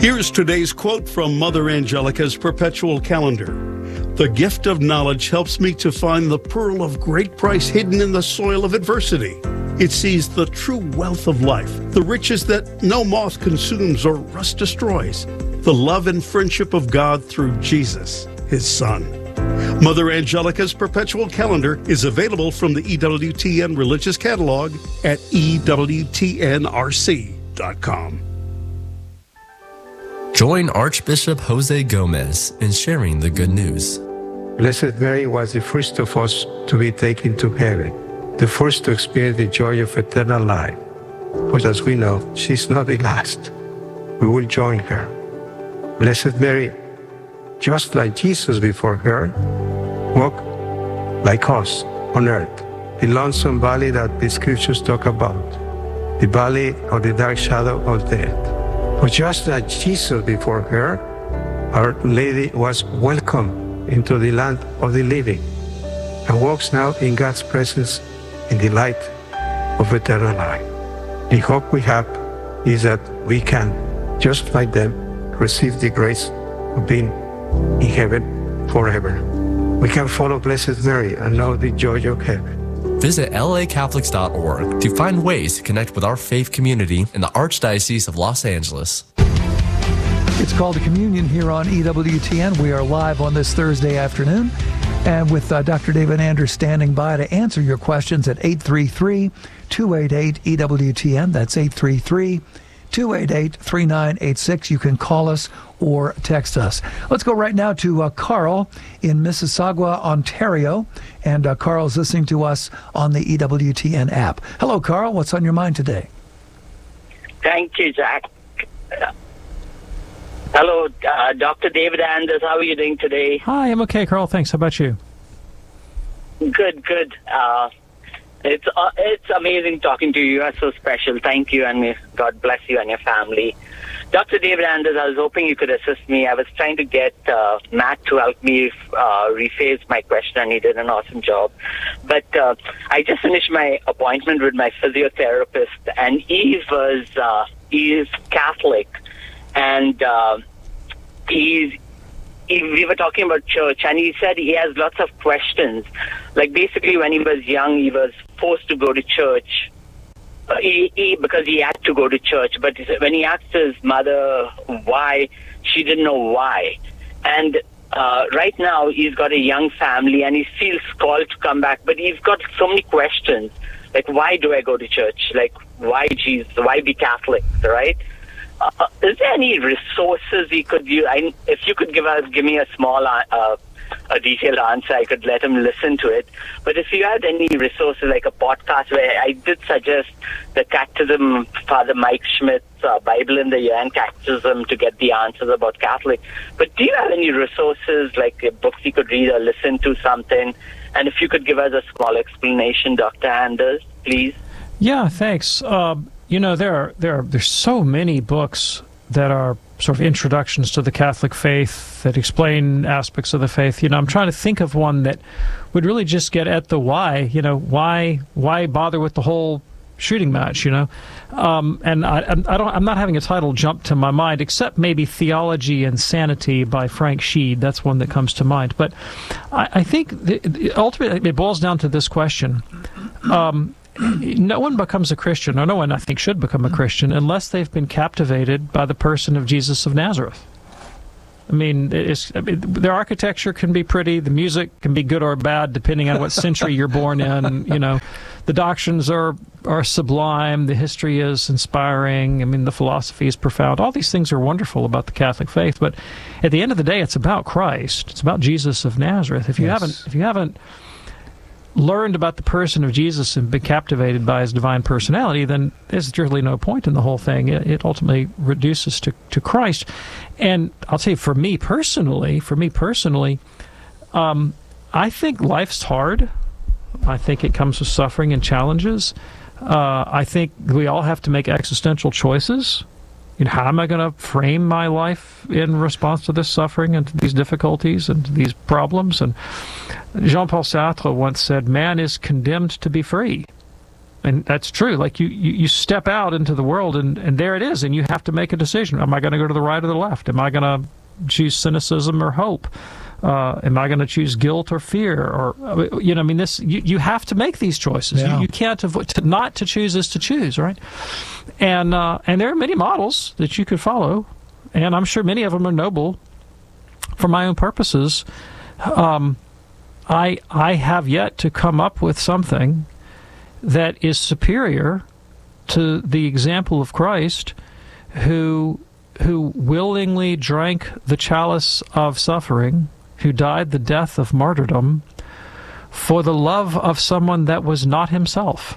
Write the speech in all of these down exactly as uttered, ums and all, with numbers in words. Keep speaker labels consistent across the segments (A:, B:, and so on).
A: Here's today's quote from Mother Angelica's perpetual calendar. The gift of knowledge helps me to find the pearl of great price hidden in the soil of adversity. It sees the true wealth of life, the riches that no moth consumes or rust destroys, the love and friendship of God through Jesus, his Son. Mother Angelica's perpetual calendar is available from the E W T N Religious Catalog at E W T N R C dot com.
B: Join Archbishop Jose Gomez in sharing the good news.
C: Blessed Mary was the first of us to be taken to heaven, the first to experience the joy of eternal life. But as we know, she's not the last. We will join her. Blessed Mary, just like Jesus before her, walked like us on earth, the lonesome valley that the scriptures talk about, the valley of the dark shadow of death. But just like Jesus before her, Our Lady was welcomed into the land of the living and walks now in God's presence in the light of eternal life. The hope we have is that we can, just like them, receive the grace of being in heaven forever. We can follow Blessed Mary and know the joy of heaven.
B: Visit L A Catholics dot org to find ways to connect with our faith community in the Archdiocese of Los Angeles.
D: It's called a communion here on E W T N. We are live on this Thursday afternoon, and with uh, Doctor David Anders standing by to answer your questions at eight three three, two eight eight, E W T N. That's eight three three, two eight eight, three nine eight six. You can call us or text us. Let's go right now to uh, Carl in Mississauga, Ontario. And uh, Carl's listening to us on the E W T N app. Hello, Carl. What's on your mind today?
E: Thank you, Jack. Hello, uh, Doctor David Anders. How are you doing today?
F: Hi, I'm okay, Carl. Thanks. How about you?
E: Good, good. Uh, it's uh, it's amazing talking to you. You are so special. Thank you, and may God bless you and your family. Doctor David Anders, I was hoping you could assist me. I was trying to get uh, Matt to help me uh, rephrase my question, and he did an awesome job. But uh, I just finished my appointment with my physiotherapist, and he was uh, he is Catholic, and uh, he's he, we were talking about church, and he said he has lots of questions. Like basically, when he was young, he was forced to go to church. Uh, he, he, because he had to go to church, but when he asked his mother why, she didn't know why. And uh, right now, he's got a young family, and he feels called to come back, but he's got so many questions. Like, why do I go to church? Like, why Jesus? Why be Catholic, right? Uh, is there any resources he could use? I, if you could give us, give me a small uh, a detailed answer, I could let him listen to it. But if you had any resources like a podcast, where I did suggest the Catechism, Father Mike Schmidt's uh, Bible in the Year and Catechism to get the answers about Catholic. But do you have any resources like uh, books you could read or listen to something? And if you could give us a small explanation, Doctor Anders, please.
F: Yeah, thanks. Uh, you know, there are there are there's so many books that are sort of introductions to the Catholic faith that explain aspects of the faith. You know, I'm trying to think of one that would really just get at the why. You know, why why bother with the whole shooting match? You know, um, and I, I don't. I'm not having a title jump to my mind, except maybe Theology and Sanity by Frank Sheed. That's one that comes to mind. But I, I think the, the, ultimately it boils down to this question. Um, No one becomes a Christian, or no one, I think, should become a Christian unless they've been captivated by the person of Jesus of Nazareth. I mean, it's, I mean, their architecture can be pretty, the music can be good or bad, depending on what century you're born in. You know, the doctrines are are sublime, the history is inspiring. I mean, the philosophy is profound. All these things are wonderful about the Catholic faith, but at the end of the day, it's about Christ. It's about Jesus of Nazareth. If you yes. haven't, if you haven't. learned about the person of Jesus and been captivated by his divine personality, then there's really no point in the whole thing. It, it ultimately reduces to, to Christ. And I'll tell you, for me personally, for me personally, um, I think life's hard. I think it comes with suffering and challenges. Uh, I think we all have to make existential choices. You know, how am I going to frame my life in response to this suffering and to these difficulties and to these problems? And Jean-Paul Sartre once said, man is condemned to be free. And that's true. Like you, you, you step out into the world, and, and there it is, and you have to make a decision. Am I going to go to the right or the left? Am I going to choose cynicism or hope? Uh, am I going to choose guilt or fear? Or you know, I mean, this you, you have to make these choices.
D: Yeah.
F: You, you can't avoid. To, not to choose is to choose, right? And uh, and there are many models that you could follow, and I'm sure many of them are noble for my own purposes. Um, I I have yet to come up with something that is superior to the example of Christ, who who willingly drank the chalice of suffering, who died the death of martyrdom for the love of someone that was not himself.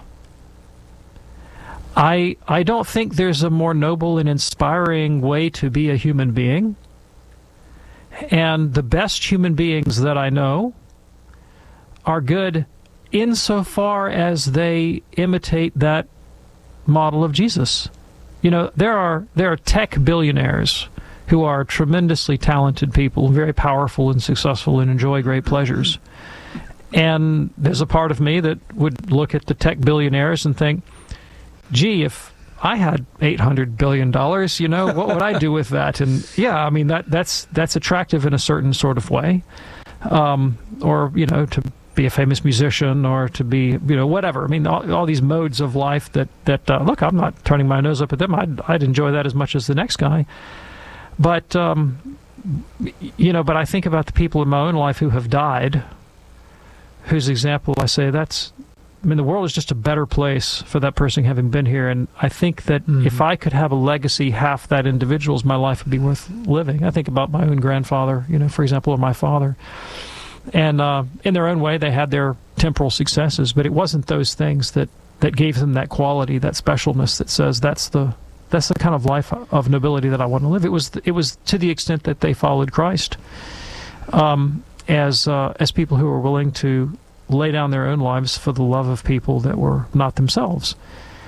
F: I I don't think there's a more noble and inspiring way to be a human being. And the best human beings that I know are good insofar as they imitate that model of Jesus. You know, there are there are tech billionaires who are tremendously talented people, very powerful and successful and enjoy great pleasures. And there's a part of me that would look at the tech billionaires and think, gee, if I had eight hundred billion dollars, you know, what would I do with that? And yeah, I mean, that that's that's attractive in a certain sort of way. Um, or, you know, to be a famous musician, or to be, you know, whatever. I mean, all, all these modes of life that, that uh, look, I'm not turning my nose up at them. I'd, I'd enjoy that as much as the next guy. But, um, you know, but I think about the people in my own life who have died, whose example I say, that's, I mean, the world is just a better place for that person having been here. And I think that mm-hmm. if I could have a legacy half that individual's, my life would be worth living. I think about my own grandfather, you know, for example, or my father. And uh, in their own way, they had their temporal successes, but it wasn't those things that, that gave them that quality, that specialness that says that's the that's the kind of life of nobility that I want to live. It was it was to the extent that they followed Christ um, as uh, as people who were willing to lay down their own lives for the love of people that were not themselves.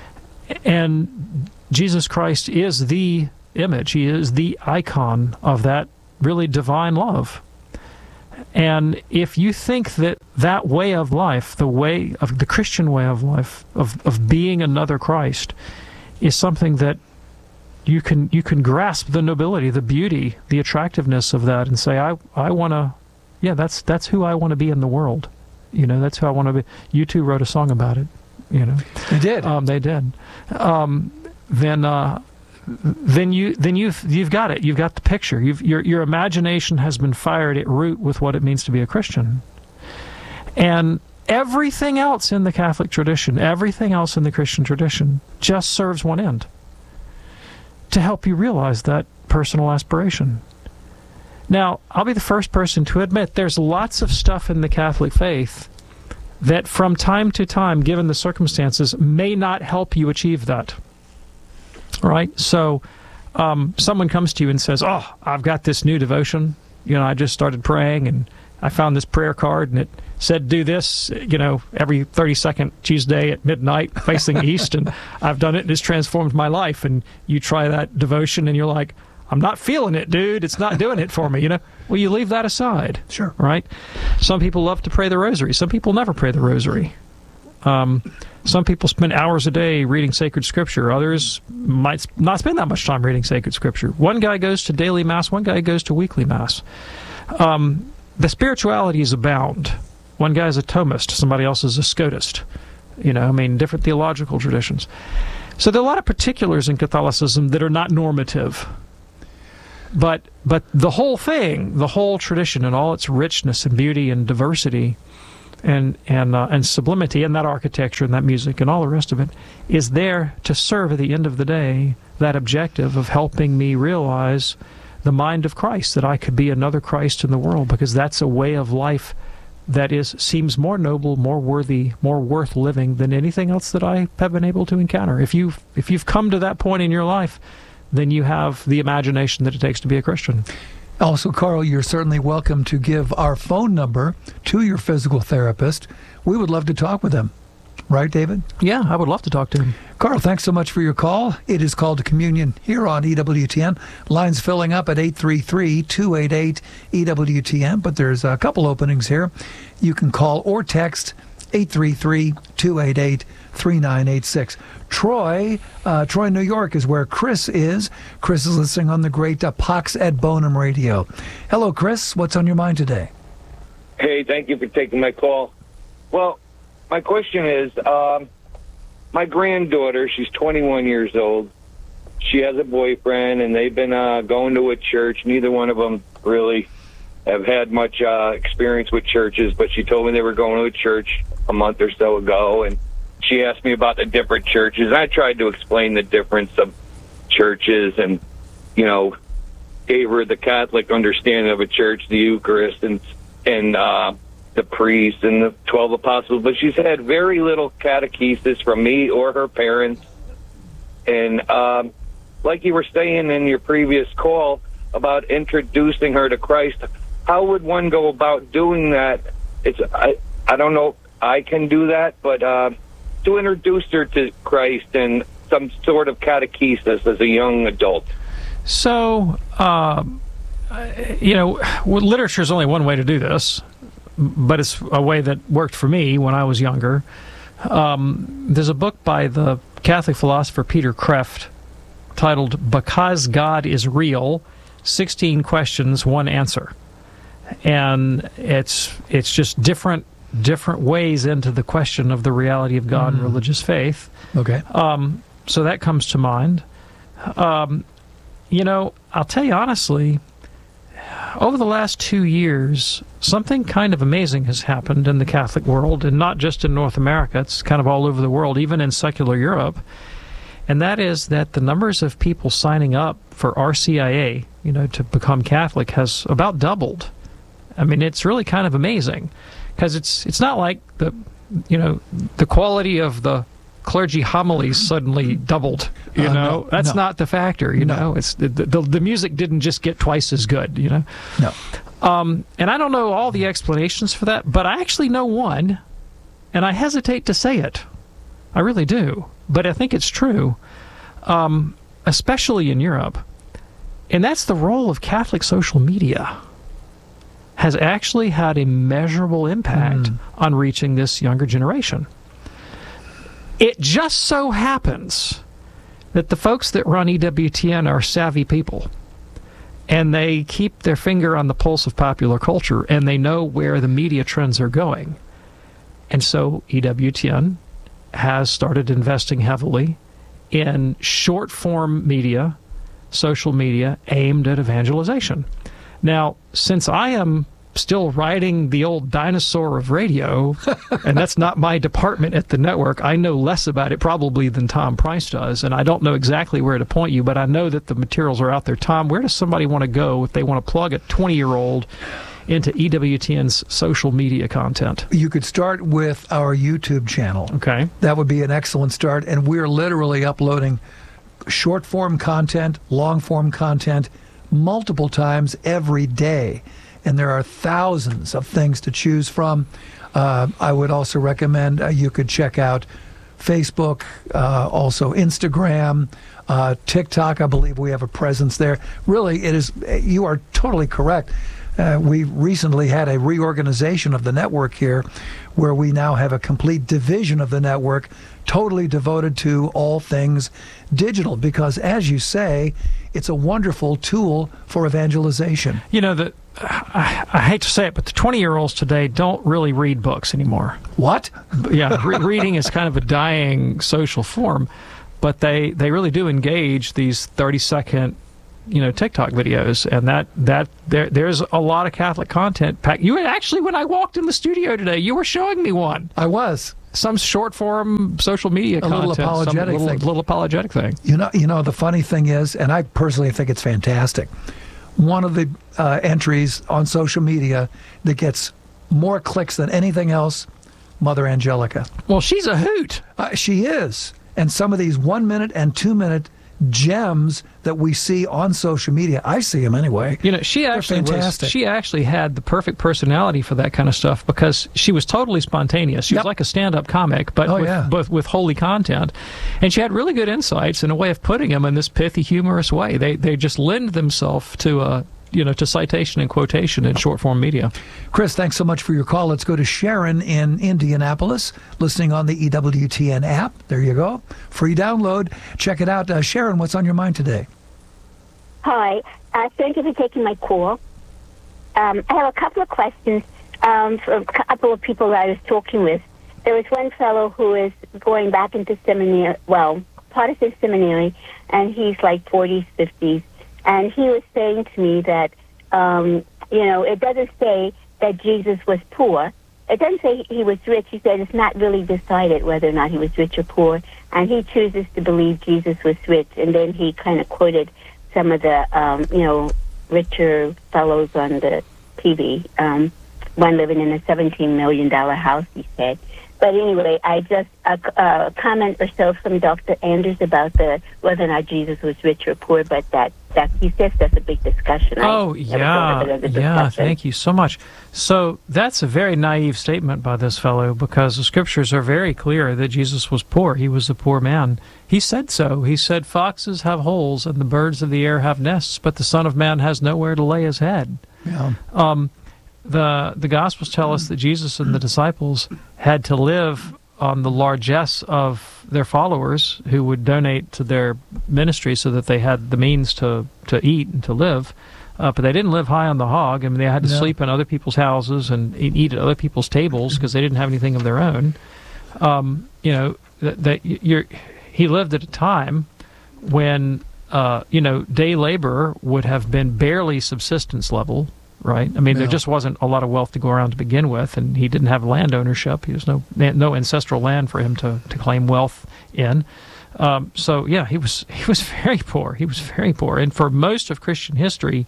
F: And Jesus Christ is the image. He is the icon of that really divine love. And if you think that that way of life, the way of the Christian way of life, of, of being another Christ, is something that you can you can grasp the nobility, the beauty, the attractiveness of that, and say, I I want to, yeah, that's that's who I want to be in the world. You know, that's who I want to be. You two wrote a song about it. You know,
D: they did.
F: Um, they did. Um, then. Uh, then you then you've you've got it. You've got the picture. You've, your your imagination has been fired at root with what it means to be a Christian. And everything else in the Catholic tradition, everything else in the Christian tradition, just serves one end: to help you realize that personal aspiration. Now, I'll be the first person to admit there's lots of stuff in the Catholic faith that from time to time, given the circumstances, may not help you achieve that. Right? So um, someone comes to you and says, oh, I've got this new devotion. You know, I just started praying, and I found this prayer card, and it said, do this, you know, every thirty-second Tuesday at midnight facing east, and I've done it, and it's transformed my life. And you try that devotion, and you're like, I'm not feeling it, dude. It's not doing it for me, you know? Well, you leave that aside.
D: Sure.
F: Right? Some people love to pray the rosary. Some people never pray the rosary. Um, some people spend hours a day reading sacred scripture. Others might not spend that much time reading sacred scripture. One guy goes to daily mass. One guy goes to weekly mass. Um, the spiritualities abound. One guy is a Thomist. Somebody else is a Scotist. You know, I mean, different theological traditions. So there are a lot of particulars in Catholicism that are not normative. But but the whole thing, the whole tradition and all its richness and beauty and diversity and and uh, and sublimity, and that architecture and that music and all the rest of it is there to serve at the end of the day that objective of helping me realize the mind of Christ, that I could be another Christ in the world, because that's a way of life that is seems more noble, more worthy, more worth living than anything else that I have been able to encounter. If you've if you've come to that point in your life, then you have the imagination that it takes to be a Christian.
D: Also, Carl, you're certainly welcome to give our phone number to your physical therapist. We would love to talk with him. Right, David?
F: Yeah, I would love to talk to him.
D: Carl, thanks so much for your call. It is called Communion here on E W T N. Lines filling up at eight three three, two eight eight, E W T N, but there's a couple openings here. You can call or text eight three three, two eight eight, three nine eight six. Troy, uh, Troy, New York is where Chris is. Chris is listening on the great uh, Pax et Bonum radio. Hello, Chris. What's on your mind today?
G: Hey, thank you for taking my call. Well, my question is, um, my granddaughter, she's twenty-one years old. She has a boyfriend, and they've been uh, going to a church. Neither one of them really have had much uh, experience with churches, but she told me they were going to a church a month or so ago, and she asked me about the different churches. I tried to explain the difference of churches and, you know, gave her the Catholic understanding of a church, the Eucharist, and and uh, the priest and the twelve apostles. But she's had very little catechesis from me or her parents. And um, like you were saying in your previous call about introducing her to Christ, how would one go about doing that? It's I, I don't know if I can do that, but uh, to introduce her to Christ and some sort of catechesis as a young adult.
F: So, uh, you know, literature is only one way to do this, but it's a way that worked for me when I was younger. Um, there's a book by the Catholic philosopher Peter Kreeft titled Because God is Real, sixteen Questions, One Answer. And it's it's just different different ways into the question of the reality of God mm. and religious faith.
D: Okay.
F: Um, so that comes to mind. Um, you know, I'll tell you honestly, over the last two years, something kind of amazing has happened in the Catholic world, and not just in North America. It's kind of all over the world, even in secular Europe. And that is that the numbers of people signing up for R C I A, you know, to become Catholic has about doubled. I mean, it's really kind of amazing, because it's it's not like the, you know, the quality of the clergy homilies suddenly doubled. You uh, know, no, that's no. not the factor. You no. know, it's the, the the music didn't just get twice as good. You know,
D: no.
F: Um, and I don't know all the explanations for that, but I actually know one, and I hesitate to say it. I really do, but I think it's true, um, especially in Europe, and that's the role of Catholic social media. Has actually had a measurable impact mm. on reaching this younger generation. It just so happens that the folks that run E W T N are savvy people, and they keep their finger on the pulse of popular culture, and they know where the media trends are going. And so E W T N has started investing heavily in short-form media, social media, aimed at evangelization. Now, since I am still riding the old dinosaur of radio, and that's not my department at the network, I know less about it probably than Tom Price does, and I don't know exactly where to point you, but I know that the materials are out there. Tom, where does somebody want to go if they want to plug a twenty-year-old into E W T N's social media content?
D: You could start with our YouTube channel.
F: Okay.
D: That would be an excellent start, and we're literally uploading short-form content, long-form content, multiple times every day, and there are thousands of things to choose from. Uh, I would also recommend uh, you could check out Facebook, uh, also Instagram, uh, TikTok. I believe we have a presence there. Really, it is. You are totally correct. Uh, we recently had a reorganization of the network here, where we now have a complete division of the network totally devoted to all things digital, because, as you say, it's a wonderful tool for evangelization.
F: You know, the, I, I hate to say it, but the twenty-year-olds today don't really read books anymore.
D: What?
F: Yeah, re- reading is kind of a dying social form, but they, they really do engage these thirty-second, you know, TikTok videos, and that that there there's a lot of Catholic content packed. You actually, when I walked in the studio today, you were showing me one.
D: I was.
F: Some short form social media
D: a
F: content,
D: little apologetic
F: some little,
D: thing.
F: little apologetic thing.
D: You know, you know, the funny thing is, and I personally think it's fantastic. One of the uh, entries on social media that gets more clicks than anything else, Mother Angelica.
F: Well, she's a hoot.
D: Uh, she is, and some of these one minute and two minute gems that we see on social media, I see them anyway.
F: You know, she actually was, she actually had the perfect personality for that kind of stuff, because she was totally spontaneous. She yep. was like a stand-up comic, but,
D: oh,
F: with,
D: yeah.
F: but with holy content, and she had really good insights and a way of putting them in this pithy, humorous way. They they just lend themselves to a you know, to citation and quotation in short form media.
D: Chris, thanks so much for your call. Let's go to Sharon in Indianapolis, listening on the E W T N app. There you go. Free download. Check it out. Uh, Sharon, what's on your mind today?
H: Hi. Uh, thank you for taking my call. Um, I have a couple of questions um, from a couple of people that I was talking with. There was one fellow who is going back into seminary, well, Protestant seminary, and he's like forties, fifties. And he was saying to me that, um, you know, it doesn't say that Jesus was poor. It doesn't say he was rich. He said it's not really decided whether or not he was rich or poor. And he chooses to believe Jesus was rich. And then he kind of quoted some of the, um, you know, richer fellows on the T V. Um, one living in a seventeen million dollars house, he said. But anyway, I just, a, a comment or so from Doctor Anders about the whether or not Jesus was rich or poor, but that, that he says that's a big discussion.
F: Oh, yeah, yeah, thank you so much. So that's a very naive statement by this fellow, because the scriptures are very clear that Jesus was poor. He was a poor man. He said so. He said, foxes have holes and the birds of the air have nests, but the Son of Man has nowhere to lay his head.
D: Yeah.
F: Um, The the Gospels tell us that Jesus and the disciples had to live on the largesse of their followers, who would donate to their ministry so that they had the means to, to eat and to live. Uh, but they didn't live high on the hog. I mean, they had to no. sleep in other people's houses and eat at other people's tables because they didn't have anything of their own. Um, you know, that, that you're, he lived at a time when, uh, you know, day labor would have been barely subsistence level. Right. I mean, no. there just wasn't a lot of wealth to go around to begin with, and he didn't have land ownership. There was no no ancestral land for him to, to claim wealth in. Um, so yeah, he was he was very poor. He was very poor, and for most of Christian history,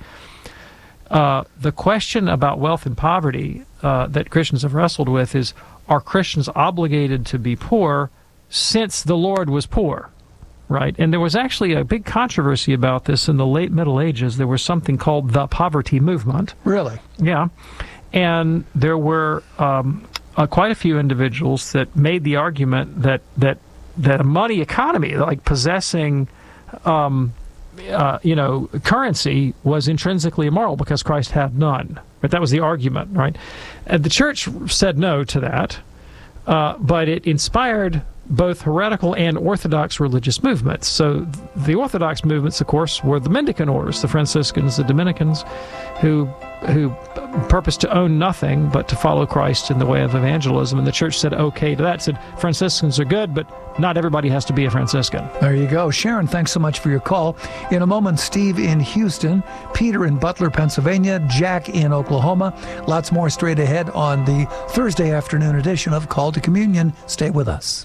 F: uh, the question about wealth and poverty uh, that Christians have wrestled with is: are Christians obligated to be poor since the Lord was poor? Right, and there was actually a big controversy about this in the late Middle Ages. There was something called the poverty movement.
D: Really?
F: Yeah, and there were um, uh, quite a few individuals that made the argument that that that a money economy, like possessing, um, uh, you know, currency, was intrinsically immoral because Christ had none. But that was the argument, right? And the church said no to that, uh, but it inspired both heretical and orthodox religious movements. So the orthodox movements, of course, were the mendicant orders, the Franciscans, the Dominicans, who who purposed to own nothing but to follow Christ in the way of evangelism. And the church said okay to that, said Franciscans are good, but not everybody has to be a Franciscan.
D: There you go. Sharon, thanks so much for your call. In a moment, Steve in Houston, Peter in Butler, Pennsylvania, Jack in Oklahoma. Lots more straight ahead on the Thursday afternoon edition of Call to Communion. Stay with us.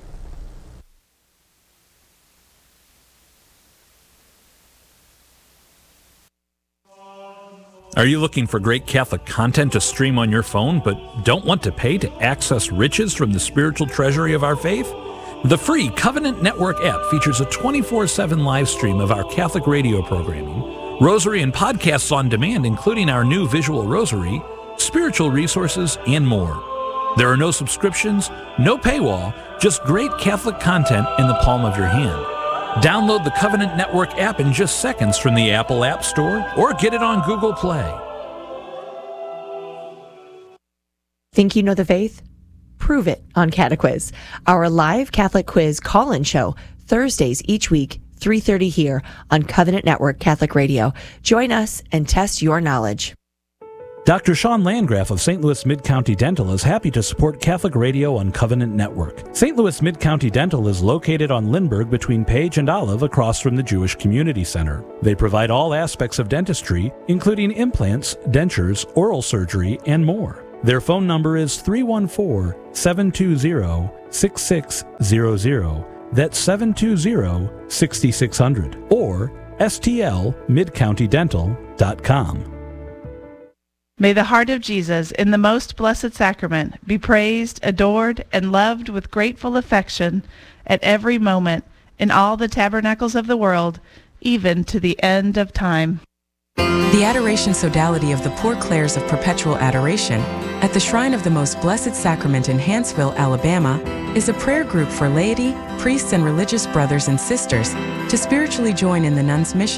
I: Are you looking for great Catholic content to stream on your phone, but don't want to pay to access riches from the spiritual treasury of our faith? The free Covenant Network app features a twenty-four seven live stream of our Catholic radio programming, rosary and podcasts on demand, including our new visual rosary, spiritual resources, and more. There are no subscriptions, no paywall, just great Catholic content in the palm of your hand. Download the Covenant Network app in just seconds from the Apple App Store or get it on Google Play.
J: Think you know the faith? Prove it on Catequiz, our live Catholic quiz call-in show, Thursdays each week, three thirty here on Covenant Network Catholic Radio. Join us and test your knowledge.
I: Doctor Sean Landgraf of Saint Louis Mid-County Dental is happy to support Catholic Radio on Covenant Network. Saint Louis Mid-County Dental is located on Lindbergh between Page and Olive across from the Jewish Community Center. They provide all aspects of dentistry, including implants, dentures, oral surgery, and more. Their phone number is three one four, seven two zero, six six zero zero. That's seven two zero, six six zero zero. Or S T L mid county dental dot com.
K: May the heart of Jesus in the most blessed sacrament be praised, adored, and loved with grateful affection at every moment in all the tabernacles of the world, even to the end of time.
L: The Adoration Sodality of the Poor Clares of Perpetual Adoration at the Shrine of the Most Blessed Sacrament in Hanceville, Alabama, is a prayer group for laity, priests, and religious brothers and sisters to spiritually join in the nuns' mission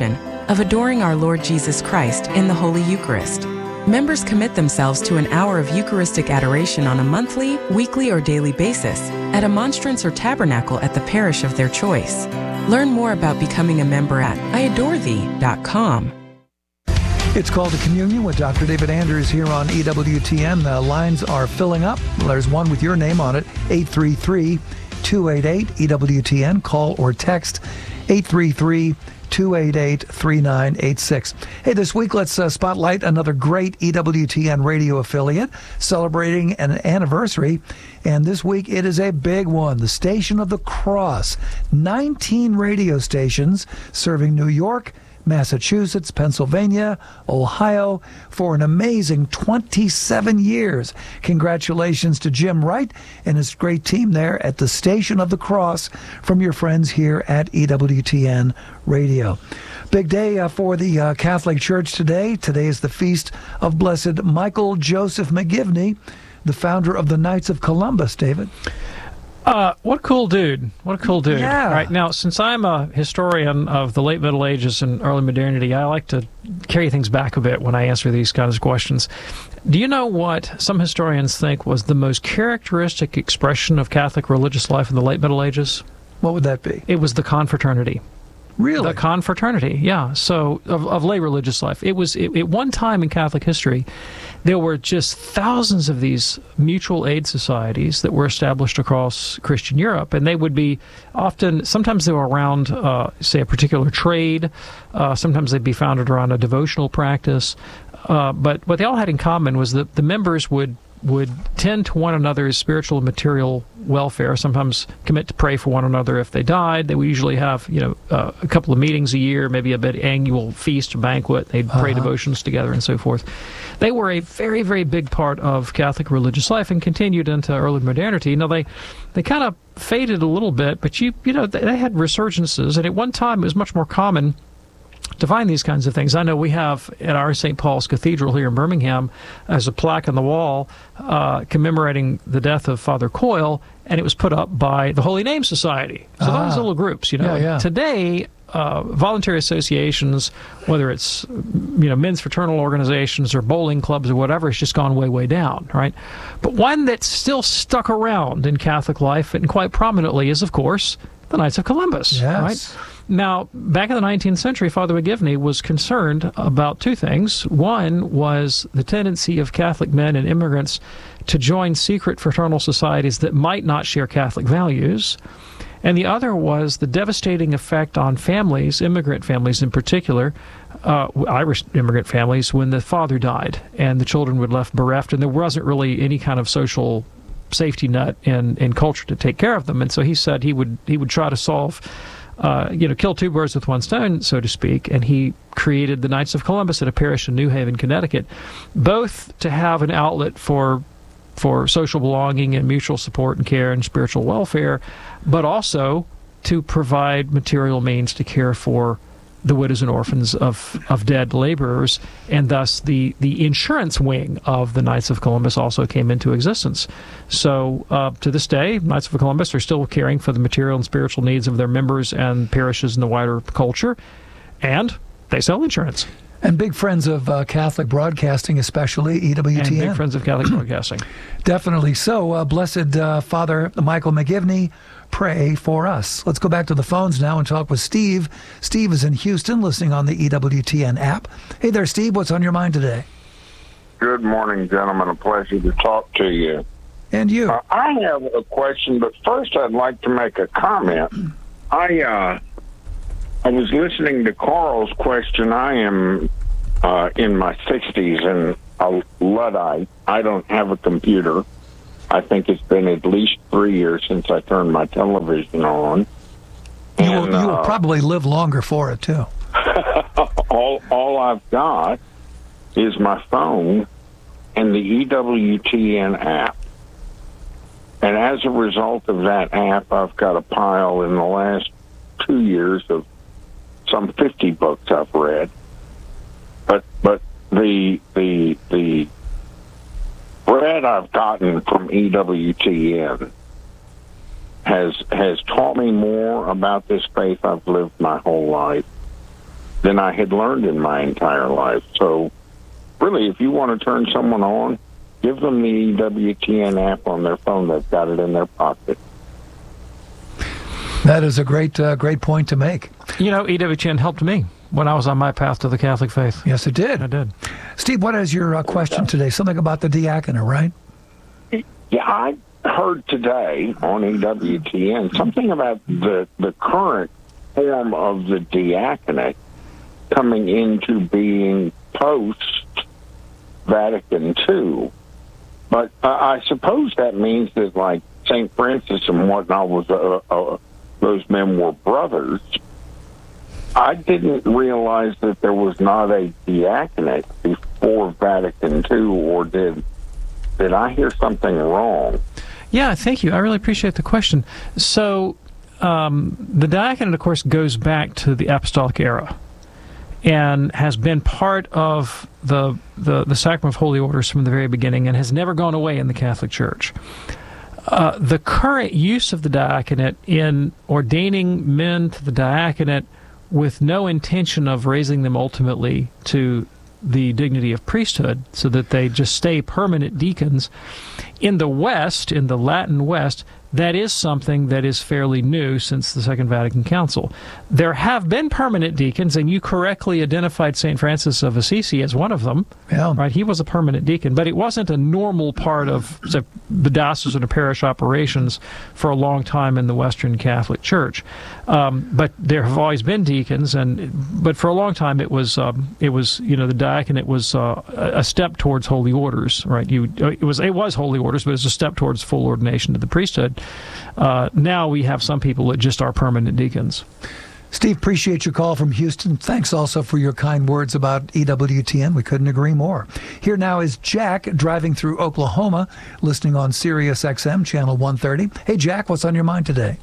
L: of adoring our Lord Jesus Christ in the Holy Eucharist. Members commit themselves to an hour of Eucharistic adoration on a monthly, weekly, or daily basis at a monstrance or tabernacle at the parish of their choice. Learn more about becoming a member at I adore thee dot com.
D: It's called a Communion with Doctor David Anders here on E W T N. The lines are filling up. There's one with your name on it, eight three three, two eight eight, E W T N. Call or text eight three three, two eight eight, three nine eight six. Hey, this week let's uh, spotlight another great E W T N radio affiliate celebrating an anniversary. And this week it is a big one, the Station of the Cross. nineteen radio stations serving New York, Massachusetts, Pennsylvania, Ohio for an amazing twenty-seven years. Congratulations to Jim Wright and his great team there at the Station of the Cross from your friends here at E W T N Radio. Big day uh, for the uh, Catholic Church today. Today is the feast of Blessed Michael Joseph McGivney, the founder of the Knights of Columbus, David.
F: Uh, what a cool dude. What a cool dude.
D: Yeah.
F: Right now, since I'm a historian of the late Middle Ages and early modernity, I like to carry things back a bit when I answer these kinds of questions. Do you know what some historians think was the most characteristic expression of Catholic religious life in the late Middle Ages?
D: What would that be?
F: It was the confraternity.
D: Really?
F: The confraternity, yeah. So, of, of lay religious life. It was, it, at one time in Catholic history, there were just thousands of these mutual aid societies that were established across Christian Europe, and they would be often, sometimes they were around, uh, say, a particular trade, uh, sometimes they'd be founded around a devotional practice, uh, but what they all had in common was that the members would would tend to one another's spiritual and material welfare, sometimes commit to pray for one another if they died. They would usually have, you know, uh, a couple of meetings a year, maybe a bit annual feast or banquet. They'd pray uh-huh. devotions together and so forth. They were a very, very big part of Catholic religious life and continued into early modernity. Now, they they kind of faded a little bit, but you you know, they, they had resurgences, and at one time it was much more common to find these kinds of things. I know we have at our Saint Paul's Cathedral here in Birmingham as a plaque on the wall uh, commemorating the death of Father Coyle, and it was put up by the Holy Name Society. So ah. those little groups, you know.
D: Yeah, yeah.
F: Today, uh, voluntary associations, whether it's, you know, men's fraternal organizations or bowling clubs or whatever, it's just gone way, way down, right? But one that's still stuck around in Catholic life and quite prominently is, of course, the Knights of Columbus,
D: yes.
F: right? Now, back in the nineteenth century, Father McGivney was concerned about two things. One was the tendency of Catholic men and immigrants to join secret fraternal societies that might not share Catholic values. And the other was the devastating effect on families, immigrant families in particular, uh, Irish immigrant families, when the father died and the children were left bereft, and there wasn't really any kind of social safety net in, in culture to take care of them. And so he said he would he would try to solve Uh, you know, kill two birds with one stone, so to speak, and he created the Knights of Columbus at a parish in New Haven, Connecticut, both to have an outlet for for social belonging and mutual support and care and spiritual welfare, but also to provide material means to care for the widows and orphans of, of dead laborers, and thus the, the insurance wing of the Knights of Columbus also came into existence. So uh, to this day, Knights of Columbus are still caring for the material and spiritual needs of their members and parishes in the wider culture, and they sell insurance.
D: And big friends of uh, Catholic broadcasting, especially E W T N.
F: And big friends of Catholic broadcasting.
D: Definitely so. Uh, blessed uh, Father Michael McGivney, pray for us. Let's go back to the phones now and talk with Steve. Steve is in Houston, listening on the E W T N app. Hey there, Steve. What's on your mind today?
M: Good morning, gentlemen. A pleasure to talk to you.
D: And you.
M: Uh, I have a question, but first I'd like to make a comment. I uh, I was listening to Carl's question. I am uh, in my sixties and a Luddite. I don't have a computer. I think it's been at least three years since I turned my television on.
D: You,
M: and,
D: will, you will
M: uh,
D: probably live longer for it, too.
M: all, all I've got is my phone and the E W T N app. And as a result of that app, I've got a pile in the last two years of some fifty books I've read. But but the the the bread I've gotten from E W T N has has taught me more about this faith I've lived my whole life. than I had learned in my entire life. So, really, if you want to turn someone on, give them the E W T N app on their phone. They've got it in their pocket.
D: That is a great, uh, great point to make.
F: You know, E W T N helped me when I was on my path to the Catholic faith.
D: Yes, it did.
F: I did.
D: Steve, what is your uh, question today? Something about the diaconate, right?
M: Yeah, I heard today on E W T N something about the, the current form of the diaconate coming into being post-Vatican two. But uh, I suppose that means that, like, Saint Francis and whatnot, was uh, uh, those men were brothers. I didn't realize that there was not a diaconate before Vatican two, or did did I hear something wrong?
F: Yeah, thank you. I really appreciate the question. So, um, the diaconate, of course, goes back to the apostolic era and has been part of the, the, the sacrament of holy orders from the very beginning and has never gone away in the Catholic Church. Uh, the current use of the diaconate in ordaining men to the diaconate with no intention of raising them ultimately to the dignity of priesthood so that they just stay permanent deacons, in the West, in the Latin West, that is something that is fairly new since the Second Vatican Council. There have been permanent deacons, and you correctly identified Saint Francis of Assisi as one of them.
D: Yeah.
F: Right? He was a permanent deacon, but it wasn't a normal part of say, the diocesan or parish operations for a long time in the Western Catholic Church. Um, but there have always been deacons, and but for a long time it was um, it was you know the diaconate was uh, a step towards holy orders. Right? You it was it was holy orders, but it was a step towards full ordination to the priesthood. Uh, now we have some people that just are permanent deacons.
D: Steve, appreciate your call from Houston. Thanks also for your kind words about E W T N. We couldn't agree more. Here now is Jack driving through Oklahoma, listening on Sirius X M, channel one thirty. Hey, Jack, what's on your mind today?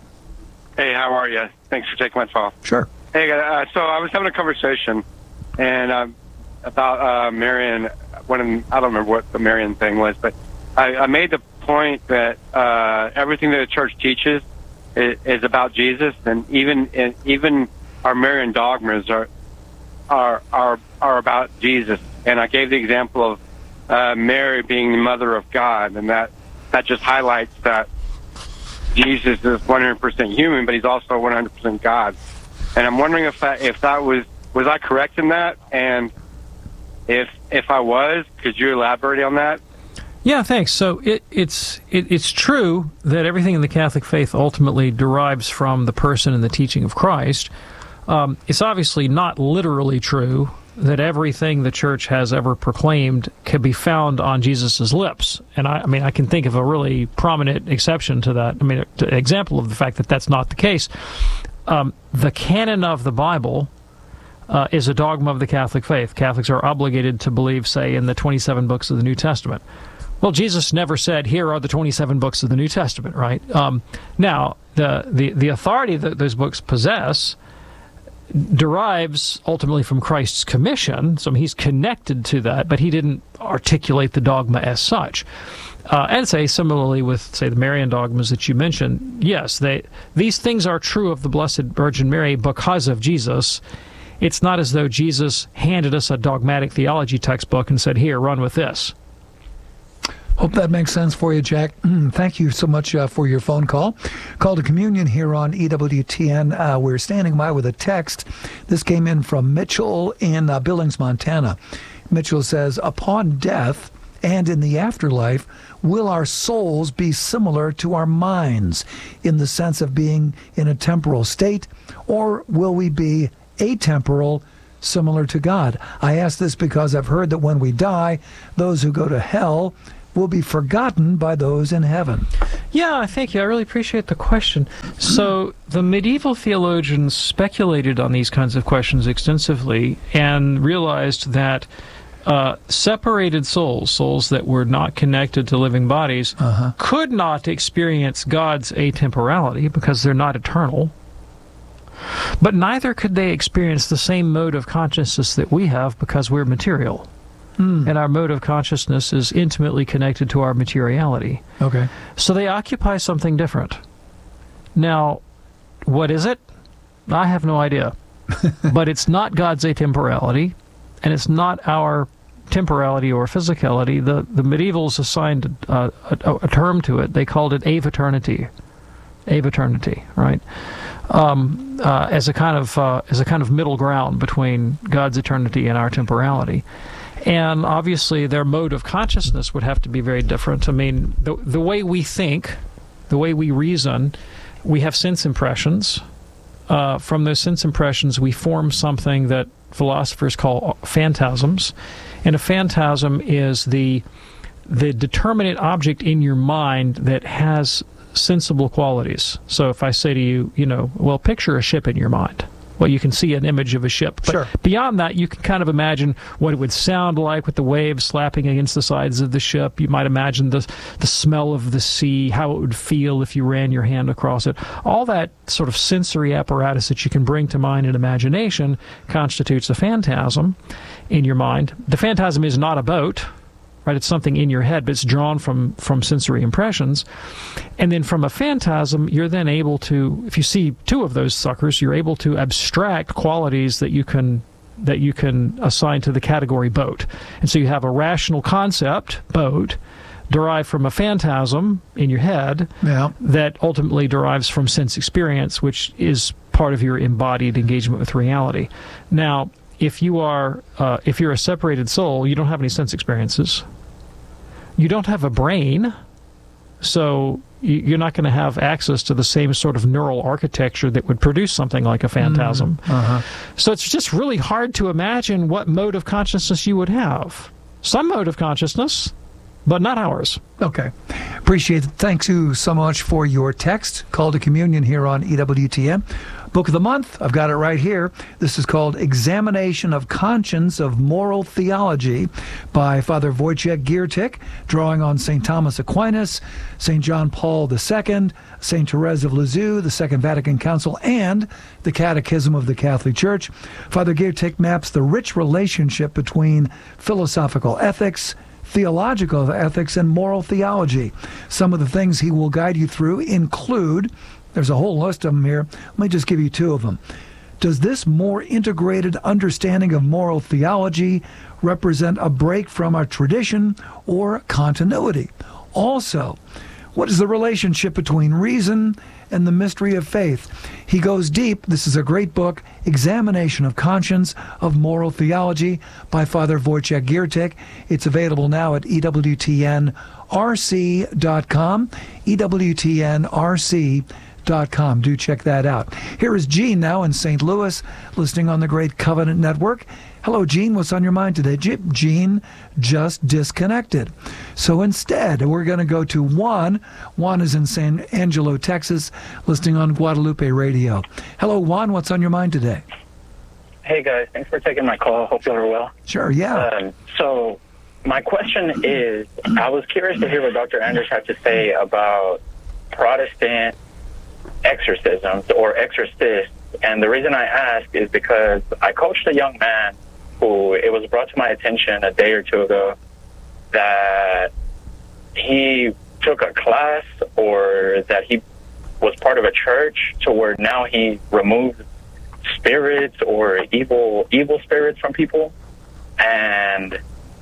N: Hey, how are you? Thanks for taking my call.
D: Sure.
N: Hey, uh, so I was having a conversation and uh, about uh, Marian. When I don't remember what the Marian thing was, but I, I made the point that uh, everything that the church teaches is, is about Jesus, and even and even our Marian dogmas are are are are about Jesus. And I gave the example of uh, Mary being the mother of God, and that that just highlights that Jesus is one hundred percent human, but he's also one hundred percent God. And I'm wondering if that if that was was I correct in that, and if if I was, could you elaborate on that?
F: Yeah, thanks. So it, it's it, it's true that everything in the Catholic faith ultimately derives from the person and the teaching of Christ. Um, it's obviously not literally true that everything the Church has ever proclaimed can be found on Jesus' lips. And I, I mean, I can think of a really prominent exception to that. I mean, an example of the fact that that's not the case. Um, the canon of the Bible uh, is a dogma of the Catholic faith. Catholics are obligated to believe, say, in the twenty-seven books of the New Testament. Well, Jesus never said, here are the twenty-seven books of the New Testament, right? Um, now, the, the, the authority that those books possess derives ultimately from Christ's commission, so he's connected to that, but he didn't articulate the dogma as such. Uh, and say, similarly with, say, the Marian dogmas that you mentioned, yes, they these things are true of the Blessed Virgin Mary because of Jesus. It's not as though Jesus handed us a dogmatic theology textbook and said, here, run with this.
D: Hope that makes sense for you, Jack. Thank you so much uh, for your phone call. Call to Communion here on E W T N. Uh, we're standing by with a text. This came in from Mitchell in uh, Billings, Montana. Mitchell says, upon death and in the afterlife, will our souls be similar to our minds in the sense of being in a temporal state, or will we be atemporal, similar to God? I ask this because I've heard that when we die, those who go to hell will be forgotten by those in heaven.
F: Yeah, thank you. I really appreciate the question. So the medieval theologians speculated on these kinds of questions extensively and realized that uh, separated souls, souls that were not connected to living bodies, uh-huh. could not experience God's atemporality because they're not eternal. But neither could they experience the same mode of consciousness that we have because we're material. Mm. And our mode of consciousness is intimately connected to our materiality.
D: Okay.
F: So they occupy something different. Now, what is it? I have no idea. but it's not God's atemporality, and it's not our temporality or physicality. The the medievals assigned a, a, a term to it. They called it aeviternity, aeviternity, right? Um, uh, as a kind of uh, as a kind of middle ground between God's eternity and our temporality. And obviously, their mode of consciousness would have to be very different. I mean, the the way we think, the way we reason, we have sense impressions. Uh, from those sense impressions, we form something that philosophers call phantasms. And a phantasm is the the determinate object in your mind that has sensible qualities. So if I say to you, you know, well, picture a ship in your mind. Well, you can see an image of a ship. But
D: sure.
F: Beyond that, you can kind of imagine what it would sound like with the waves slapping against the sides of the ship. You might imagine the the smell of the sea, how it would feel if you ran your hand across it. All that sort of sensory apparatus that you can bring to mind and imagination constitutes a phantasm in your mind. The phantasm is not a boat, right? It's something in your head, but it's drawn from, from sensory impressions. And then from a phantasm, you're then able to, if you see two of those suckers, you're able to abstract qualities that you can that you can assign to the category boat. And so you have a rational concept, boat, derived from a phantasm in your head
D: yeah.
F: that ultimately derives from sense experience, which is part of your embodied engagement with reality. Now, if you are, uh, if you're a separated soul, you don't have any sense experiences. You don't have a brain, so you're not going to have access to the same sort of neural architecture that would produce something like a phantasm.
D: Mm, uh-huh.
F: So it's just really hard to imagine what mode of consciousness you would have. Some mode of consciousness, but not ours.
D: Okay. Appreciate it. Thanks you so much for your text. Call to Communion here on E W T N. Book of the month, I've got it right here. This is called Examination of Conscience of Moral Theology by Father Wojciech Giertych, drawing on Saint Thomas Aquinas, Saint John Paul the Second, Saint Therese of Lisieux, the Second Vatican Council, and the Catechism of the Catholic Church. Father Giertych maps the rich relationship between philosophical ethics, theological ethics, and moral theology. Some of the things he will guide you through include, there's a whole list of them here. Let me just give you two of them. Does this more integrated understanding of moral theology represent a break from our tradition or continuity? Also, what is the relationship between reason and the mystery of faith? He goes deep. This is a great book, Examination of Conscience of Moral Theology by Father Wojciech Giertych. It's available now at E W T N R C dot com, E W T N R C dot com. Do check that out. Here is Gene now in Saint Louis, listening on the Great Covenant Network. Hello, Gene. What's on your mind today? Gene just disconnected. So instead, we're going to go to Juan. Juan is in San Angelo, Texas, listening on Guadalupe Radio. Hello, Juan. What's on your mind today?
O: Hey, guys. Thanks for taking my call. Hope you are well.
D: Sure, yeah.
O: Um, so my question is, I was curious to hear what Doctor Anders had to say about Protestant exorcisms or exorcists. And the reason I ask is because I coached a young man who, it was brought to my attention a day or two ago that he took a class or that he was part of a church to where now he removed spirits or evil evil spirits from people. And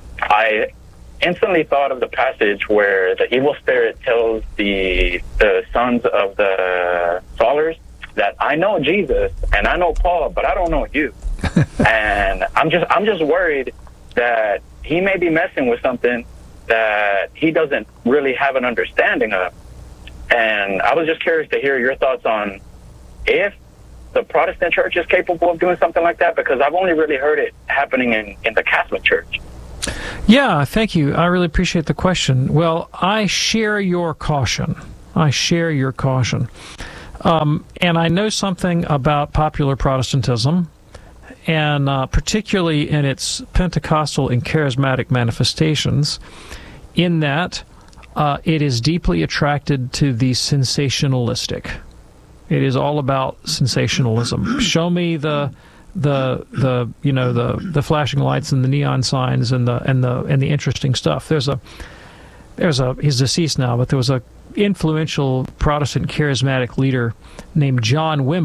O: I instantly thought of the passage where the evil spirit tells the the sons of the Saulers that I know Jesus and I know Paul, but I don't know you. And I'm just I'm just worried that he may be messing with something that he doesn't really have an understanding of. And I was just curious to hear your thoughts on if the Protestant church is capable of doing something like that, because I've only really heard it happening in, in the Catholic Church.
F: Yeah, thank you. I really appreciate the question. Well, I share your caution. I share your caution. Um, and I know something about popular Protestantism, and uh, particularly in its Pentecostal and charismatic manifestations, in that uh, it is deeply attracted to the sensationalistic. It is all about sensationalism. Show me the the the you know the the flashing lights and the neon signs and the and the and the interesting stuff. There's a there's a he's deceased now, but there was a influential Protestant charismatic leader named John Wimber,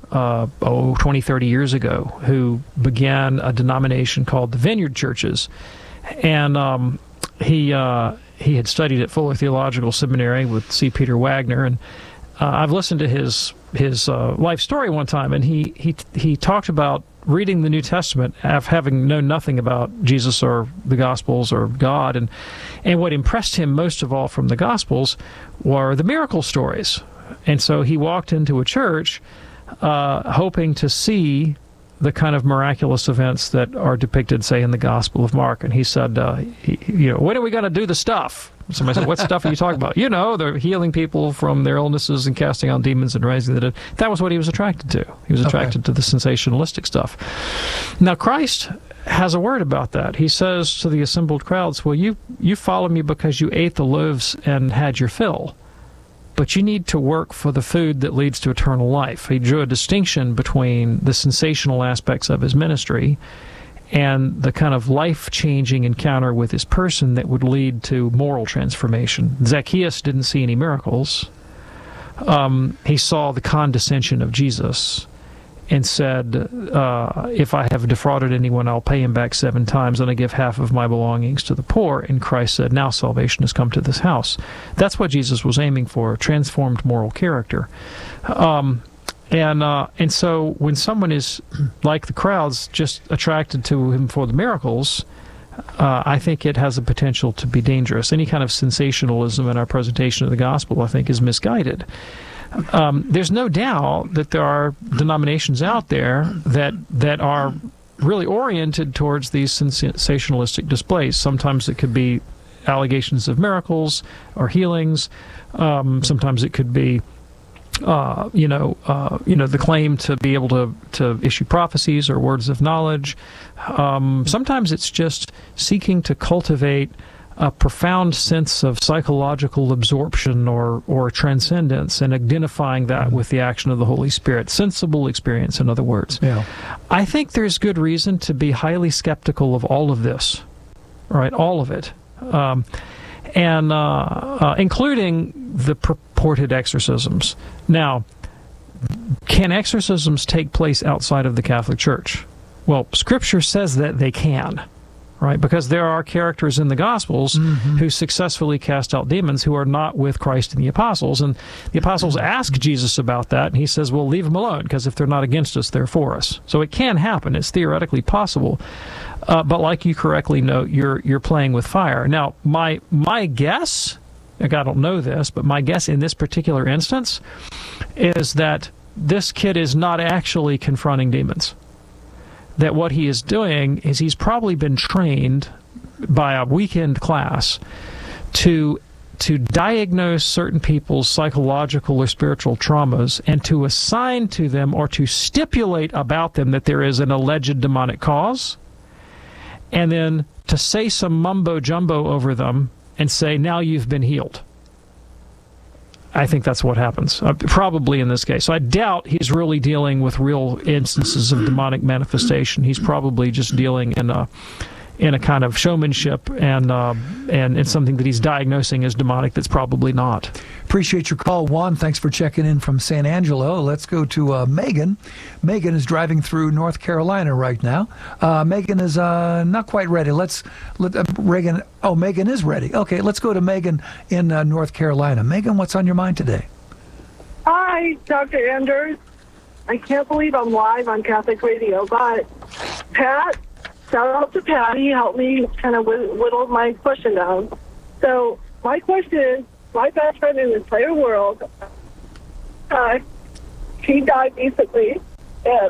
F: uh, oh, twenty, thirty years ago, who began a denomination called the Vineyard Churches. And um, he uh, he had studied at Fuller Theological Seminary with C. Peter Wagner, and uh, I've listened to his his uh, life story one time, and he he he talked about reading the New Testament, having known nothing about Jesus or the Gospels or God, and and what impressed him most of all from the Gospels were the miracle stories. And so he walked into a church uh, hoping to see the kind of miraculous events that are depicted, say, in the Gospel of Mark. And he said, uh, he, you know, when are we going to do the stuff? Somebody said, what stuff are you talking about? You know, they're healing people from their illnesses and casting out demons and raising the dead. That was what he was attracted to. He was attracted okay. to the sensationalistic stuff. Now, Christ has a word about that. He says to the assembled crowds, well, you, you follow me because you ate the loaves and had your fill. But you need to work for the food that leads to eternal life. He drew a distinction between the sensational aspects of his ministry and the kind of life-changing encounter with his person that would lead to moral transformation. Zacchaeus didn't see any miracles. Um, he saw the condescension of Jesus and said, uh, if I have defrauded anyone, I'll pay him back seven times, and I give half of my belongings to the poor. And Christ said, now salvation has come to this house. That's what Jesus was aiming for, transformed moral character. Um, and uh, and so when someone is, like the crowds, just attracted to him for the miracles, uh, I think it has the potential to be dangerous. Any kind of sensationalism in our presentation of the gospel, I think, is misguided. Um, there's no doubt that there are denominations out there that that are really oriented towards these sensationalistic displays. Sometimes it could be allegations of miracles or healings. Um, sometimes it could be, uh, you know, uh, you know, the claim to be able to to issue prophecies or words of knowledge. Um, sometimes it's just seeking to cultivate a profound sense of psychological absorption or, or transcendence, and identifying that with the action of the Holy Spirit. Sensible experience, in other words.
D: Yeah.
F: I think there's good reason to be highly skeptical of all of this, right? All of it. Um, and uh, uh, including the purported exorcisms. Now, can exorcisms take place outside of the Catholic Church? Well, Scripture says that they can. Right, because there are characters in the Gospels mm-hmm. who successfully cast out demons who are not with Christ and the apostles. And the apostles ask Jesus about that, and he says, well, leave them alone, because if they're not against us, they're for us. So it can happen. It's theoretically possible. Uh, but like you correctly note, you're you're playing with fire. Now, my my guess, like I don't know this, but my guess in this particular instance is that this kid is not actually confronting demons. That what he is doing is he's probably been trained by a weekend class to to diagnose certain people's psychological or spiritual traumas and to assign to them or to stipulate about them that there is an alleged demonic cause, and then to say some mumbo-jumbo over them and say, now you've been healed. I think that's what happens, uh, probably in this case. So I doubt he's really dealing with real instances of demonic manifestation. He's probably just dealing in a, in a kind of showmanship and, uh, and and something that he's diagnosing as demonic that's probably not.
D: Appreciate your call, Juan. Thanks for checking in from San Angelo. Let's go to uh, Megan. Megan is driving through North Carolina right now. Uh, Megan is uh, not quite ready. Let's let uh, Reagan. Oh, Megan is ready. Okay, let's go to Megan in uh, North Carolina. Megan, what's on your mind today?
P: Hi, Doctor Anders. I can't believe I'm live on Catholic Radio, but Pat. Shout out to Patty, help me kind of whittle my question down. So my question is, my best friend in the entire world, uh, she died recently. And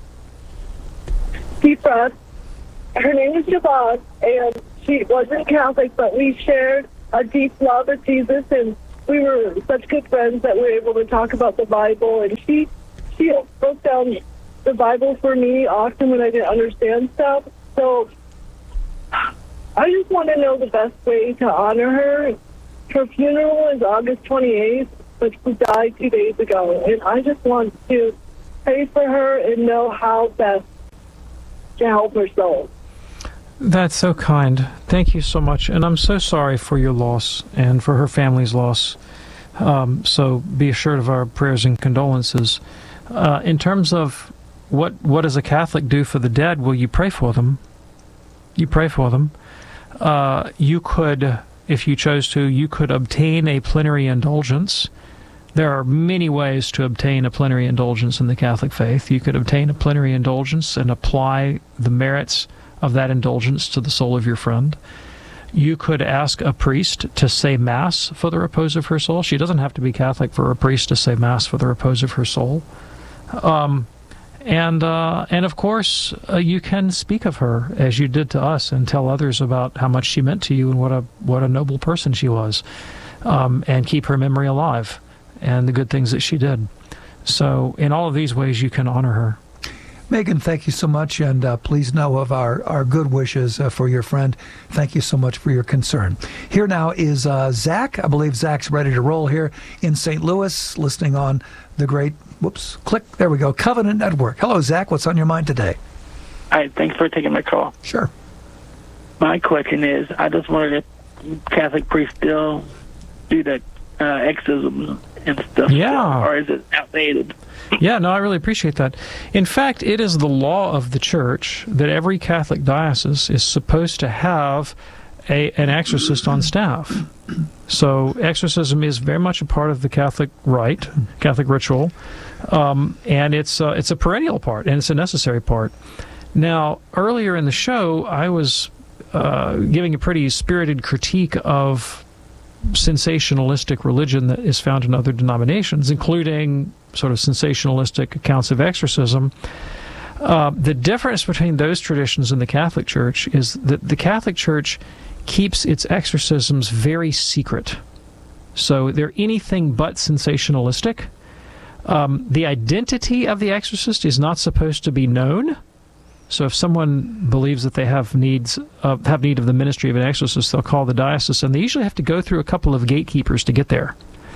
P: deep breath. Her name is Javon, and she wasn't Catholic, but we shared a deep love of Jesus, and we were such good friends that we were able to talk about the Bible. And she, she broke down the Bible for me often when I didn't understand stuff. So I just want to know the best way to honor her. Her funeral is August twenty-eighth, but she died two days ago. And I just want to pray for her and know how best to help her soul.
F: That's so kind. Thank you so much. And I'm so sorry for your loss and for her family's loss. Um, so be assured of our prayers and condolences. Uh, in terms of what what does a Catholic do for the dead? Well, you pray for them. You pray for them. Uh, you could, if you chose to, you could obtain a plenary indulgence. There are many ways to obtain a plenary indulgence in the Catholic faith. You could obtain a plenary indulgence and apply the merits of that indulgence to the soul of your friend. You could ask a priest to say Mass for the repose of her soul. She doesn't have to be Catholic for a priest to say Mass for the repose of her soul. Um, and, uh, and of course, uh, you can speak of her as you did to us and tell others about how much she meant to you and what a, what a noble person she was, um, and keep her memory alive and the good things that she did. So in all of these ways, you can honor her.
D: Megan, thank you so much, and uh, please know of our, our good wishes uh, for your friend. Thank you so much for your concern. Here now is uh, Zach. I believe Zach's ready to roll here in Saint Louis, listening on the great, whoops, click, there we go, Covenant Network. Hello, Zach. What's on your mind today?
Q: Hi, thanks for taking my call.
D: Sure.
Q: My question is, I just wondered if Catholic priests still do that uh, exorcisms and stuff,
F: Yeah.
Q: or is it outdated?
F: Yeah, no, I really appreciate that. In fact, it is the law of the Church that every Catholic diocese is supposed to have a, an exorcist on staff. So exorcism is very much a part of the Catholic rite, Catholic ritual, um, and it's uh, it's a perennial part, and it's a necessary part. Now, earlier in the show, I was uh, giving a pretty spirited critique of sensationalistic religion that is found in other denominations, including sort of sensationalistic accounts of exorcism. Uh, the difference between those traditions and the Catholic Church is that the Catholic Church keeps its exorcisms very secret. So they're anything but sensationalistic. Um, the identity of the exorcist is not supposed to be known. So if someone believes that they have needs uh, have need of the ministry of an exorcist, they'll call the diocese, and they usually have to go through a couple of gatekeepers to get there.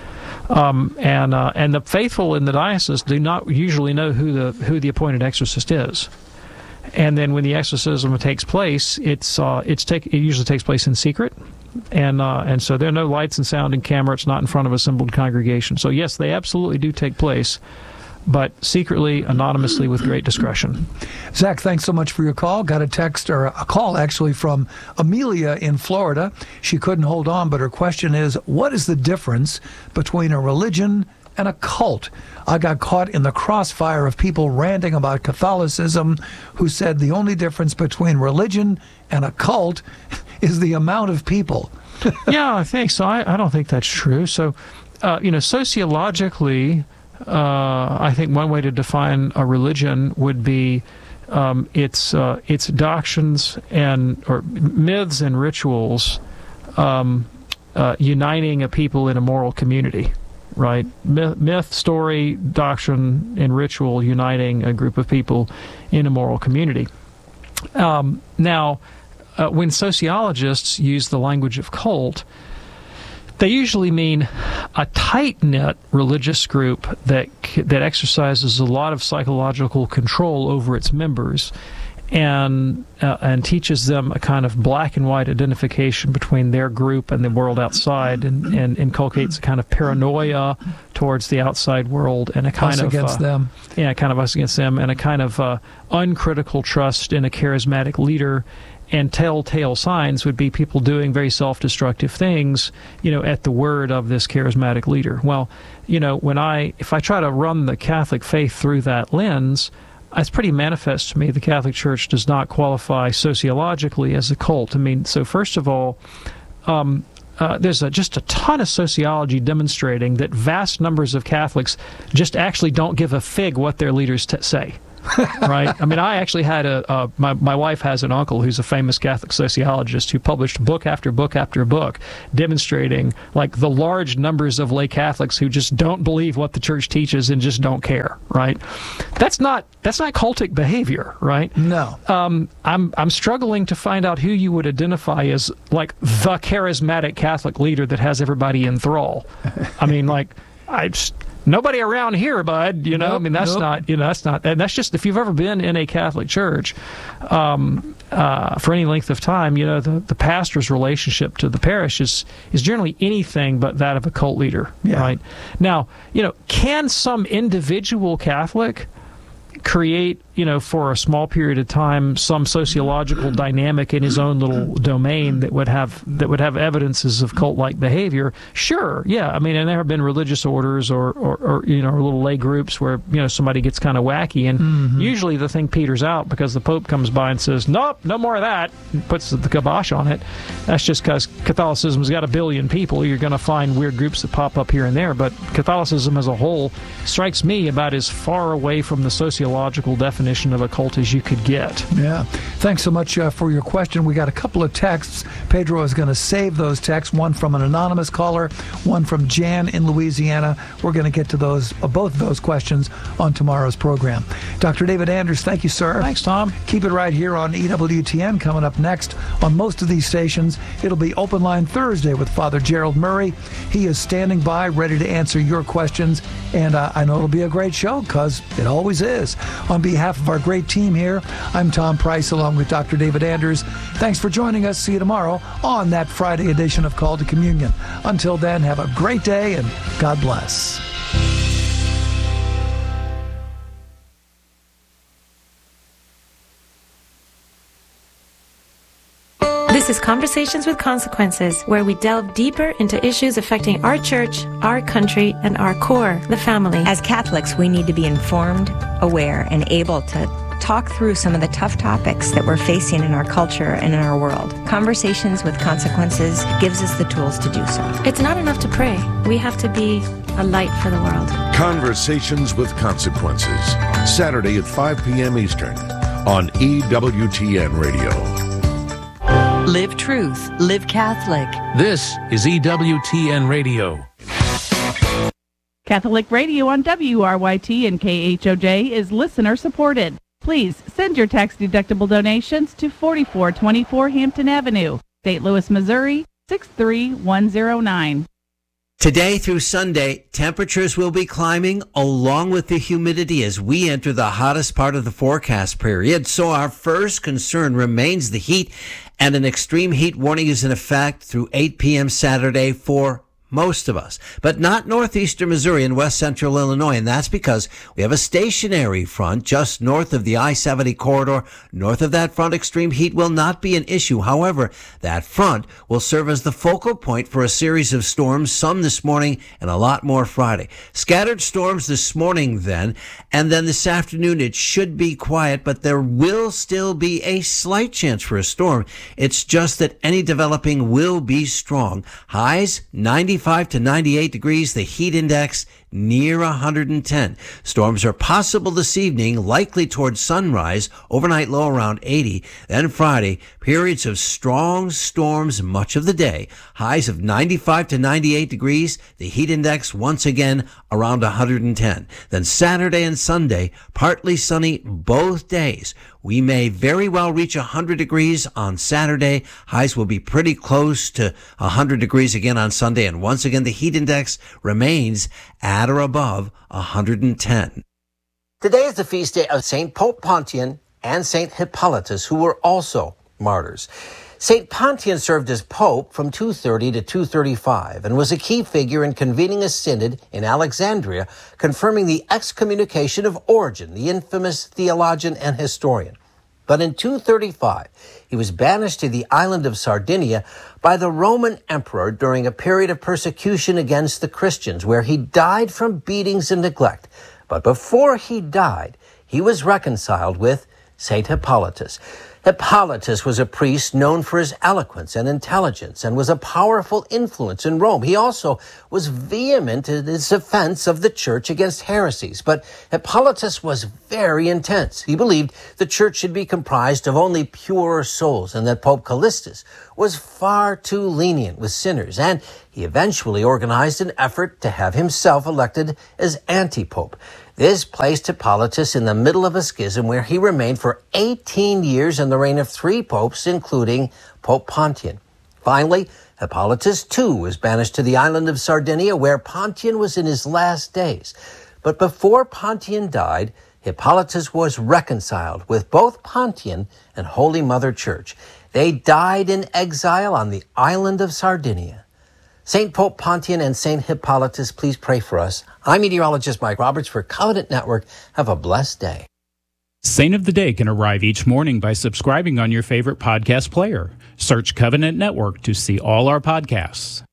F: Um, and uh, and the faithful in the diocese do not usually know who the who the appointed exorcist is. And then when the exorcism takes place, it's uh, it's take it usually takes place in secret, and uh, and so there are no lights and sound and camera. It's not in front of assembled congregation. So yes, they absolutely do take place, but secretly, anonymously, with great discretion.
D: Zach, thanks so much for your call. Got a text, or a call actually, from Amelia in Florida. She couldn't hold on, but her question is, what is the difference between a religion and a cult? I got caught in the crossfire of people ranting about Catholicism who said the only difference between religion and a cult is the amount of people.
F: Yeah, I think so. I, I don't think that's true. So, uh, you know, sociologically, Uh, I think one way to define a religion would be um, its uh, its doctrines and or myths and rituals um, uh, uniting a people in a moral community, right? Myth, myth, story, doctrine, and ritual uniting a group of people in a moral community. Um, now, uh, when sociologists use the language of cult, they usually mean a tight-knit religious group that that exercises a lot of psychological control over its members, and uh, and teaches them a kind of black and white identification between their group and the world outside, and, and inculcates a kind of paranoia towards the outside world, and a kind
D: us
F: of
D: against
F: uh,
D: them.
F: Yeah, kind of us against them, and a kind of uh, uncritical trust in a charismatic leader. And telltale signs would be people doing very self-destructive things, you know, at the word of this charismatic leader. Well, you know, when I, if I try to run the Catholic faith through that lens, it's pretty manifest to me the Catholic Church does not qualify sociologically as a cult. I mean, so first of all, um, uh, there's a, just a ton of sociology demonstrating that vast numbers of Catholics just actually don't give a fig what their leaders t- say. Right? I mean, I actually had a, uh, my, my wife has an uncle who's a famous Catholic sociologist who published book after book after book demonstrating, like, the large numbers of lay Catholics who just don't believe what the church teaches and just don't care, right? That's not, that's not cultic behavior, right?
D: No.
F: Um, I'm, I'm struggling to find out who you would identify as, like, the charismatic Catholic leader that has everybody in thrall. I mean, like, I just... Nobody around here, bud. You know,
D: nope,
F: I mean, that's
D: nope.
F: not, you know, that's not, and that's just, if you've ever been in a Catholic church, um, uh, for any length of time, you know, the, the pastor's relationship to the parish is, is generally anything but that of a cult leader,
D: yeah.
F: right? Now, you know, can some individual Catholic create, you know, for a small period of time, some sociological dynamic in his own little domain that would have that would have evidences of cult-like behavior? Sure, yeah. I mean, and there have been religious orders or, or, or you know, or little lay groups where, you know, somebody gets kind of wacky, and
D: mm-hmm.
F: usually the thing peters out because the Pope comes by and says, nope, no more of that, and puts the kibosh on it. That's just because Catholicism's got a billion people. You're going to find weird groups that pop up here and there, but Catholicism as a whole strikes me about as far away from the sociological definition of a cult as you could get.
D: Yeah. Thanks so much uh, for your question. We got a couple of texts. Pedro is going to save those texts, one from an anonymous caller, one from Jan in Louisiana. We're going to get to those uh, both of those questions on tomorrow's program. Doctor David Anders, thank you, sir.
F: Thanks, Tom.
D: Keep it right here on E W T N. Coming up next on most of these stations, it'll be Open Line Thursday with Father Gerald Murray. He is standing by, ready to answer your questions, and uh, I know it'll be a great show because it always is. On behalf of our great team here, I'm Tom Price along with Doctor David Anders. Thanks for joining us. See you tomorrow on that Friday edition of Call to Communion. Until then, have a great day and God bless.
R: This is Conversations with Consequences, where we delve deeper into issues affecting our church, our country, and our core, the family.
S: As Catholics, we need to be informed, aware, and able to talk through some of the tough topics that we're facing in our culture and in our world. Conversations with Consequences gives us the tools to do so.
R: It's not enough to pray. We have to be a light for the world.
T: Conversations with Consequences, Saturday at five p.m. Eastern on E W T N Radio.
U: Live truth, live Catholic.
V: This is E W T N Radio.
K: Catholic Radio on W R Y T and K H O J is listener supported. Please send your tax-deductible donations to forty-four twenty-four Hampton Avenue, Saint Louis, Missouri, six three one zero nine.
W: Today through Sunday, temperatures will be climbing along with the humidity as we enter the hottest part of the forecast period. So our first concern remains the heat, and an extreme heat warning is in effect through eight p.m. Saturday for most of us, but not northeastern Missouri and west central Illinois, and that's because we have a stationary front just north of the I seventy corridor. North of that front, extreme heat will not be an issue. However, that front will serve as the focal point for a series of storms, some this morning and a lot more Friday. Scattered storms this morning then, and then this afternoon it should be quiet, but there will still be a slight chance for a storm. It's just that any developing will be strong. Highs ninety-five to ninety-eight degrees, the heat index near one hundred ten. Storms are possible this evening, likely towards sunrise, overnight low around eighty. Then Friday, periods of strong storms much of the day. Highs of ninety-five to ninety-eight degrees, the heat index once again around one hundred ten. Then Saturday and Sunday, partly sunny both days. We may very well reach one hundred degrees on Saturday. Highs will be pretty close to one hundred degrees again on Sunday. And once again, the heat index remains at or above one hundred ten. Today is the feast day of Saint Pope Pontian and Saint Hippolytus, who were also martyrs. Saint Pontian served as pope from two thirty to two thirty-five and was a key figure in convening a synod in Alexandria, confirming the excommunication of Origen, the infamous theologian and historian. But in two thirty-five, he was banished to the island of Sardinia by the Roman emperor during a period of persecution against the Christians, where he died from beatings and neglect. But before he died, he was reconciled with Saint Hippolytus. Hippolytus was a priest known for his eloquence and intelligence and was a powerful influence in Rome. He also was vehement in his defense of the church against heresies. But Hippolytus was very intense. He believed the church should be comprised of only pure souls and that Pope Callistus was far too lenient with sinners. And he eventually organized an effort to have himself elected as anti-pope. This placed Hippolytus in the middle of a schism where he remained for eighteen years in the reign of three popes, including Pope Pontian. Finally, Hippolytus too was banished to the island of Sardinia, where Pontian was in his last days. But before Pontian died,
A: Hippolytus was reconciled with both Pontian and Holy Mother Church. They died in exile on the island of Sardinia. Saint Pope Pontian and Saint Hippolytus, please pray for us. I'm meteorologist Mike Roberts for Covenant Network. Have a blessed day.
B: Saint of the Day can arrive each morning by subscribing on your favorite podcast player. Search Covenant Network to see all our podcasts.